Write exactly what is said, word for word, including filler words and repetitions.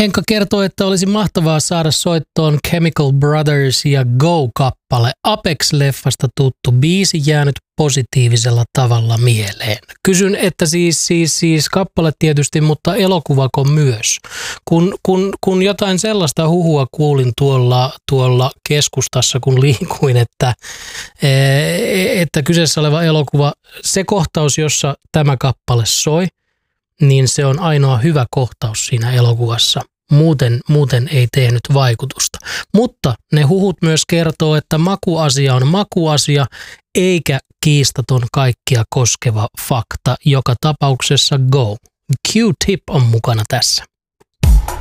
Henkka kertoo, että olisi mahtavaa saada soittoon Chemical Brothers ja Go-kappale. Apex-leffasta tuttu biisi jäänyt positiivisella tavalla mieleen. Kysyn, että siis, siis, siis kappale tietysti, mutta elokuvako myös? Kun, kun, kun jotain sellaista huhua kuulin tuolla, tuolla keskustassa, kun liikuin, että, että kyseessä oleva elokuva, se kohtaus, jossa tämä kappale soi, niin se on ainoa hyvä kohtaus siinä elokuvassa. Muuten, muuten ei tehnyt vaikutusta. Mutta ne huhut myös kertoo, että makuasia on makuasia, eikä kiistaton kaikkia koskeva fakta. Joka tapauksessa Go. Q-Tip on mukana tässä.